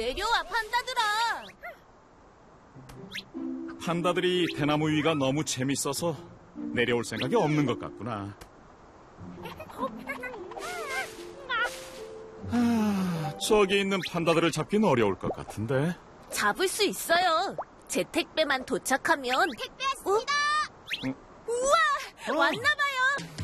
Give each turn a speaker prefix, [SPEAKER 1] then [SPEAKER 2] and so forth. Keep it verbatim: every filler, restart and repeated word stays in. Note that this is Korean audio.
[SPEAKER 1] 내려와, 판다들아.
[SPEAKER 2] 판다들이 대나무 위가 너무 재밌어서 내려올 생각이 없는 것 같구나. 아, 저기 있는 판다들을 잡긴 어려울 것 같은데.
[SPEAKER 1] 잡을 수 있어요. 제 택배만 도착하면.
[SPEAKER 3] 택배 왔습니다.
[SPEAKER 1] 어? 우와,
[SPEAKER 2] 어.
[SPEAKER 1] 왔나봐요.